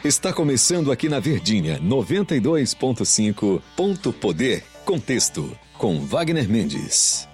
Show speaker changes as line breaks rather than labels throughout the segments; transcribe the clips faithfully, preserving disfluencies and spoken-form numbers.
Está começando aqui na Verdinha, noventa e dois ponto cinco, Ponto Poder, Contexto, com Wagner Mendes.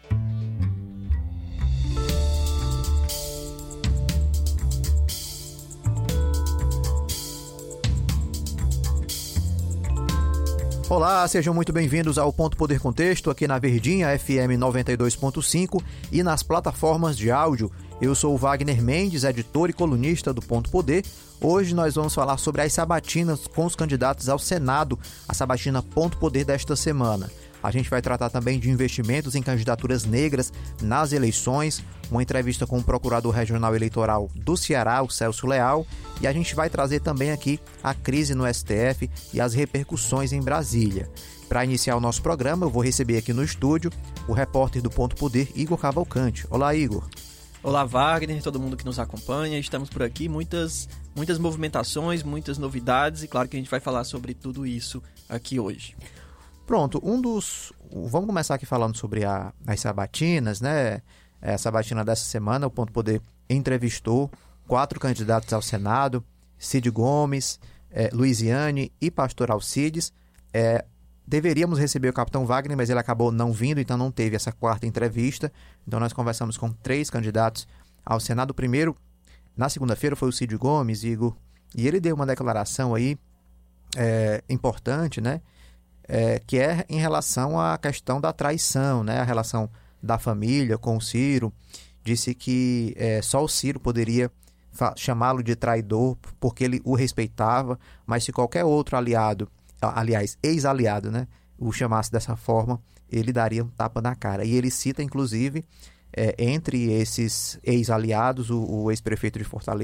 Olá, sejam muito bem-vindos ao Ponto Poder Contexto, aqui na Verdinha, F M noventa e dois ponto cinco e nas plataformas de áudio. Eu sou o Wagner Mendes, editor e colunista do Ponto Poder. Hoje nós vamos falar sobre as sabatinas com os candidatos ao Senado, a sabatina Ponto Poder desta semana. A gente vai tratar também de investimentos em candidaturas negras nas eleições, uma entrevista com o procurador regional eleitoral do Ceará, o Celso Leal, e a gente vai trazer também aqui a crise no S T F e as repercussões em Brasília. Para iniciar o nosso programa, eu vou receber aqui no estúdio o repórter do Ponto Poder, Igor Cavalcante. Olá, Igor.
Olá, Wagner, todo mundo que nos acompanha. Estamos por aqui, muitas, muitas movimentações, muitas novidades, e claro que a gente vai falar sobre tudo isso aqui hoje.
Pronto, um dos... Vamos começar aqui falando sobre a, as sabatinas, né? A sabatina dessa semana, o Ponto Poder entrevistou quatro candidatos ao Senado, Cid Gomes, é, Luiziane e Pastor Alcides. É, deveríamos receber o capitão Wagner, mas ele acabou não vindo, então não teve essa quarta entrevista. Então nós conversamos com três candidatos ao Senado. O primeiro, na segunda-feira, foi o Cid Gomes, Igor, e ele deu uma declaração aí é, importante, né? É, que é em relação à questão da traição, né? A relação da família com o Ciro. Disse que é, só o Ciro poderia fa- chamá-lo de traidor porque ele o respeitava, mas se qualquer outro aliado, aliás, ex-aliado, né, o chamasse dessa forma, ele daria um tapa na cara. E ele cita, inclusive, é, entre esses ex-aliados, o, o ex-prefeito de Fortaleza,